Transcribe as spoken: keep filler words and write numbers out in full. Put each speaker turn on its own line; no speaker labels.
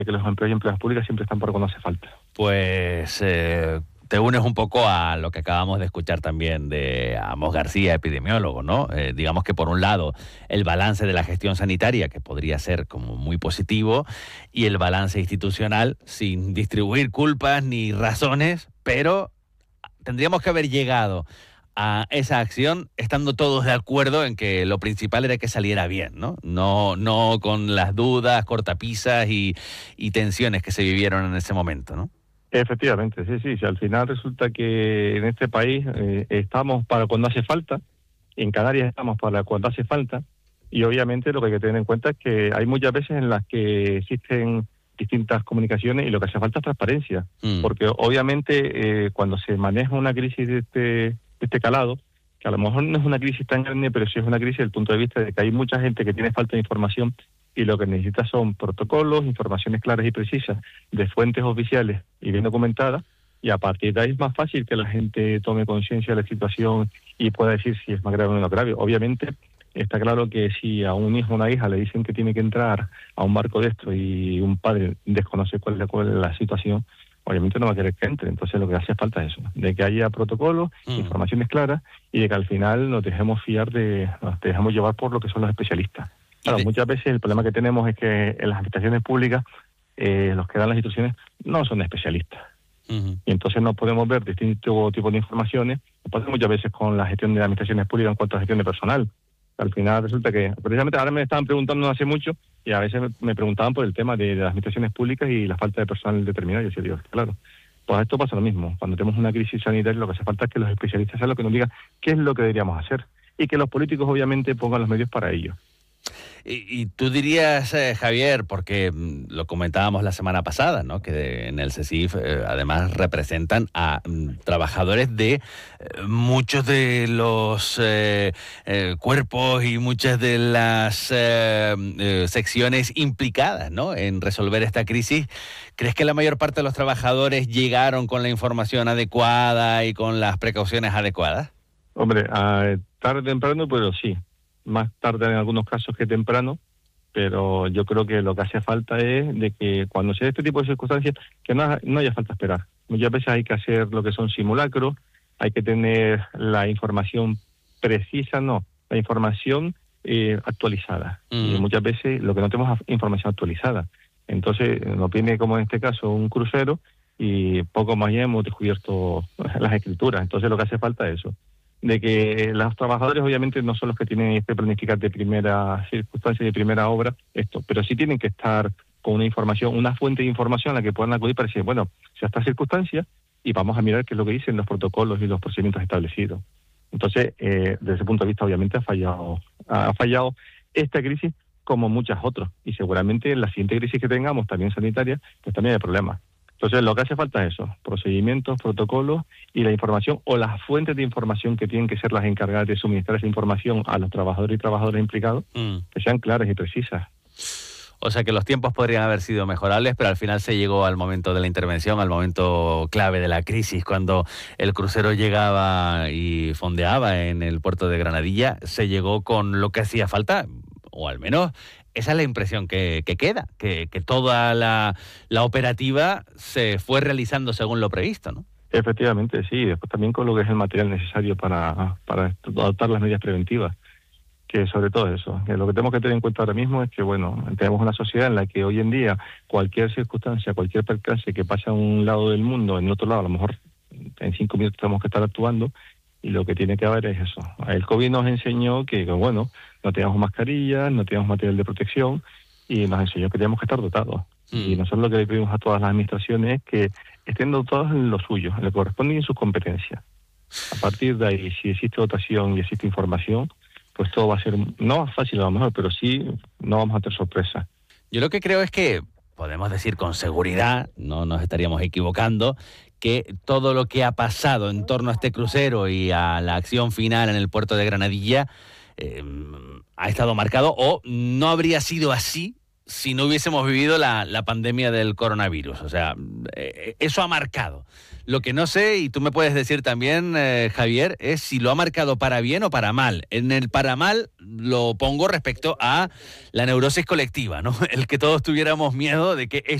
que los empleados y empleadas públicas siempre están por cuando hace falta.
Pues eh, te unes un poco a lo que acabamos de escuchar también de Amos García, epidemiólogo, ¿no? Eh, digamos que por un lado el balance de la gestión sanitaria, que podría ser como muy positivo, y el balance institucional sin distribuir culpas ni razones, pero tendríamos que haber llegado a esa acción estando todos de acuerdo en que lo principal era que saliera bien, ¿no? No, no con las dudas, cortapisas y, y tensiones que se vivieron en ese momento, ¿no?
Efectivamente, sí, sí, sí. Al final resulta que en este país eh, estamos para cuando hace falta, en Canarias estamos para cuando hace falta, y obviamente lo que hay que tener en cuenta es que hay muchas veces en las que existen distintas comunicaciones y lo que hace falta es transparencia,
Mm.
porque obviamente eh, cuando se maneja una crisis de este, de este calado, que a lo mejor no es una crisis tan grande, pero sí es una crisis desde el punto de vista de que hay mucha gente que tiene falta de información y lo que necesita son protocolos, informaciones claras y precisas de fuentes oficiales y bien documentadas, y a partir de ahí es más fácil que la gente tome conciencia de la situación y pueda decir si es más grave o menos grave. Obviamente está claro que si a un hijo o una hija le dicen que tiene que entrar a un barco de esto y un padre desconoce cuál es la, cuál es la situación, obviamente no va a querer que entre. Entonces lo que hace falta es eso, de que haya protocolos,
Mm.
informaciones claras y de que al final nos dejemos fiar de, nos dejemos llevar por lo que son los especialistas. Claro,
de...
muchas veces el problema que tenemos es que en las administraciones públicas eh, los que dan las instituciones no son especialistas.
Uh-huh.
Y entonces no podemos ver distintos tipos de informaciones. Pasa muchas veces con la gestión de las administraciones públicas en cuanto a gestión de personal. Al final resulta que, precisamente ahora me estaban preguntando no hace mucho, y a veces me, me preguntaban por el tema de, de las administraciones públicas y la falta de personal determinado. Y yo decía, Dios, claro, pues esto pasa lo mismo. Cuando tenemos una crisis sanitaria, lo que hace falta es que los especialistas sean los que nos digan qué es lo que deberíamos hacer. Y que los políticos, obviamente, pongan los medios para ello.
Y, y tú dirías, eh, Javier, porque mm, lo comentábamos la semana pasada, ¿no? Que de, en el CECIF eh, además representan a mm, trabajadores de eh, muchos de los eh, eh, cuerpos y muchas de las eh, eh, secciones implicadas, ¿no? En resolver esta crisis. ¿Crees que la mayor parte de los trabajadores llegaron con la información adecuada y con las precauciones adecuadas?
Hombre, a, tarde o temprano, pero sí. Más tarde en algunos casos que temprano, pero yo creo que lo que hace falta es de que cuando se dé este tipo de circunstancias, que no, no haya falta esperar. Muchas veces hay que hacer lo que son simulacros, hay que tener la información precisa, no, la información eh, actualizada. Mm. Y muchas veces lo que no tenemos es información actualizada. Entonces nos viene, como en este caso, un crucero y poco más ya hemos descubierto las escrituras. Entonces lo que hace falta es eso, de que los trabajadores obviamente no son los que tienen que planificar de primera circunstancia, de primera obra, esto, pero sí tienen que estar con una información, una fuente de información a la que puedan acudir para decir, bueno, si a esta circunstancia, y vamos a mirar qué es lo que dicen los protocolos y los procedimientos establecidos. Entonces, eh, desde ese punto de vista, obviamente ha fallado, ha fallado esta crisis como muchas otras, y seguramente en la siguiente crisis que tengamos, también sanitaria, pues también hay problemas. Entonces, lo que hace falta es eso, procedimientos, protocolos y la información o las fuentes de información que tienen que ser las encargadas de suministrar esa información a los trabajadores y trabajadoras implicados, mm. que sean claras y precisas.
O sea que los tiempos podrían haber sido mejorables, pero al final se llegó al momento de la intervención, al momento clave de la crisis, cuando el crucero llegaba y fondeaba en el puerto de Granadilla, se llegó con lo que hacía falta, o al menos esa es la impresión que, que queda, que, que toda la, la operativa se fue realizando según lo previsto, ¿no?
Efectivamente, sí. Después también con lo que es el material necesario para, para adoptar las medidas preventivas, que sobre todo eso. Que lo que tenemos que tener en cuenta ahora mismo es que, bueno, tenemos una sociedad en la que hoy en día cualquier circunstancia, cualquier percance que pase a un lado del mundo, en otro lado, a lo mejor en cinco minutos tenemos que estar actuando. Y lo que tiene que haber es eso. El COVID nos enseñó que, bueno, no teníamos mascarillas, no teníamos material de protección y nos enseñó que teníamos que estar dotados. Mm. Y nosotros lo que le pedimos a todas las administraciones es que estén dotados en lo suyo, en lo que corresponde y en sus competencias. A partir de ahí, si existe dotación y existe información, pues todo va a ser, no más fácil a lo mejor, pero sí no vamos a tener sorpresa.
Yo lo que creo es que podemos decir con seguridad, no nos estaríamos equivocando, que todo lo que ha pasado en torno a este crucero y a la acción final en el puerto de Granadilla eh, ha estado marcado, o no habría sido así si no hubiésemos vivido la, la pandemia del coronavirus. O sea, eh, eso ha marcado. Lo que no sé, y tú me puedes decir también, eh, Javier, es si lo ha marcado para bien o para mal. En el para mal lo pongo respecto a la neurosis colectiva, ¿no? El que todos tuviéramos miedo de que esto